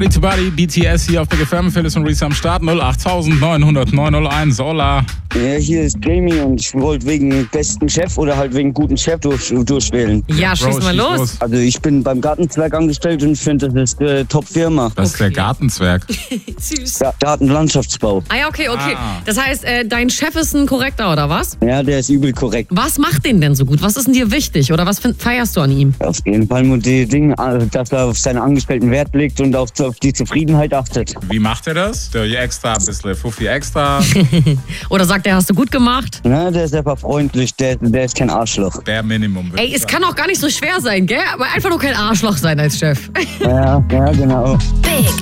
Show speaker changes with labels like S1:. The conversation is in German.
S1: Body to Body, BTS hier auf Big FM, Phyllis und Reese am Start, 08900 901, Hola.
S2: Ja, hier ist Jamie und ich wollte wegen besten Chef oder halt wegen guten Chef durchwählen.
S3: Ja, schieß mal los.
S2: Also ich bin beim Gartenzwerg angestellt und ich finde, das ist eine Top-Firma.
S1: Das ist der Gartenzwerg.
S3: Süß.
S2: Ja, Gartenlandschaftsbau.
S3: Ah ja, okay. Das heißt, dein Chef ist ein Korrekter, oder was?
S2: Ja, der ist übel korrekt.
S3: Was macht den denn so gut? Was ist denn dir wichtig? Oder was feierst du an ihm?
S2: Auf jeden Fall nur die Dinge, dass er auf seine Angestellten Wert legt und auch auf die Zufriedenheit achtet.
S1: Wie macht er das? Der extra, ein bisschen Fuffi extra.
S3: Oder sagt er, hast du gut gemacht?
S2: Ja, der ist einfach freundlich, der ist kein Arschloch.
S1: Bare Minimum.
S3: Ey, es kann auch gar nicht so schwer sein, gell? Aber einfach nur kein Arschloch sein als Chef.
S2: Ja, genau.
S4: Big